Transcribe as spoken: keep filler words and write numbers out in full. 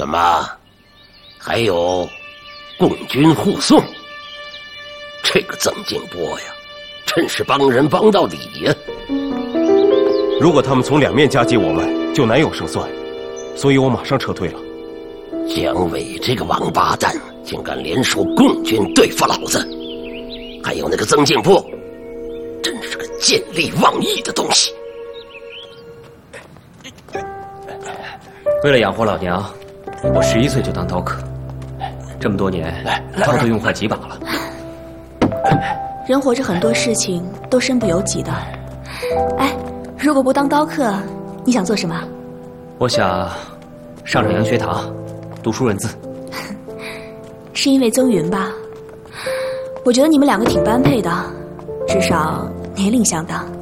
怎么，还有共军护送？这个曾静波呀，真是帮人帮到底呀！ 如果他们从两面夹击我们，就难有胜算，所以我马上撤退了。 姜伟这个王八蛋，竟敢联手共军对付老子！还有那个曾静波，真是个见利忘义的东西。 为了养活老娘，我十一岁就当刀客，这么多年，刀都用坏几把了。 人活着很多事情都身不由己的。哎，如果不当刀客，你想做什么？ 我想上上洋学堂，读书认字。 是因为曾云吧？我觉得你们两个挺般配的，至少年龄相当。